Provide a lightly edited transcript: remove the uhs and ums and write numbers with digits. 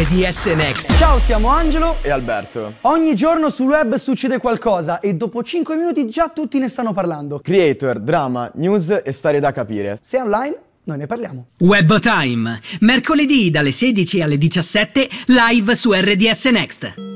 RDS Next. Ciao, siamo Angelo e Alberto. Ogni giorno sul web succede qualcosa e dopo 5 minuti già tutti ne stanno parlando. Creator, drama, news e storie da capire. Se è online, noi ne parliamo. Web Time, mercoledì dalle 16 alle 17, live su RDS Next.